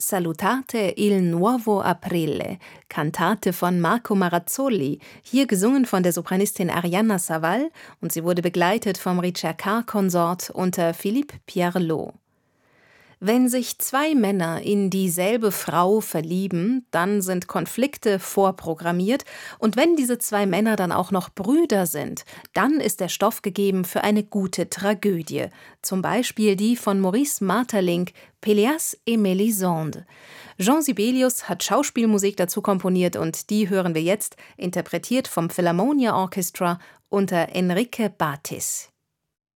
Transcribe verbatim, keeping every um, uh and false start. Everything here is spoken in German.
Salutate il nuovo aprile, Kantate von Marco Marazzoli, hier gesungen von der Sopranistin Arianna Saval, und sie wurde begleitet vom Ricercar-Konsort unter Philippe Pierrelot. Wenn sich zwei Männer in dieselbe Frau verlieben, dann sind Konflikte vorprogrammiert, und wenn diese zwei Männer dann auch noch Brüder sind, dann ist der Stoff gegeben für eine gute Tragödie, zum Beispiel die von Maurice Maeterlinck, Péléas et Mélisande. Jean Sibelius hat Schauspielmusik dazu komponiert, und die hören wir jetzt, interpretiert vom Philharmonia Orchestra unter Enrique Batis.